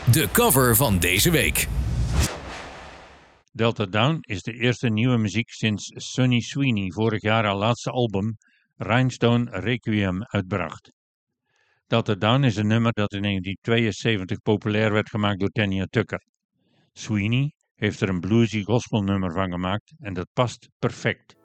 De cover van deze week. Delta Dawn is de eerste nieuwe muziek sinds Sonny Sweeney vorig jaar haar laatste album Rhinestone Requiem uitbracht. Delta Dawn is een nummer dat in 1972 populair werd gemaakt door Tanya Tucker. Sweeney heeft er een bluesy gospelnummer van gemaakt en dat past perfect.